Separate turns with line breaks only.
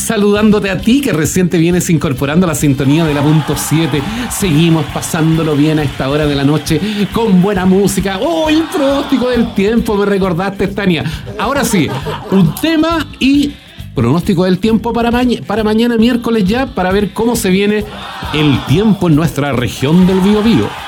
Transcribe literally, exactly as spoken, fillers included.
saludándote a ti que recién te vienes incorporando a la sintonía de la punto siete. Seguimos pasándolo bien a esta hora de la noche con buena música. ¡Oh, el pronóstico del tiempo! Me recordaste, Tania. Ahora sí, un tema y pronóstico del tiempo para, ma- para mañana miércoles ya, para ver cómo se viene el tiempo en nuestra región del Biobío.